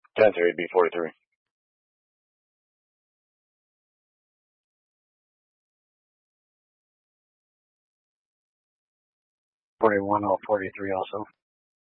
10-3 would be 43. 41 or 43 also.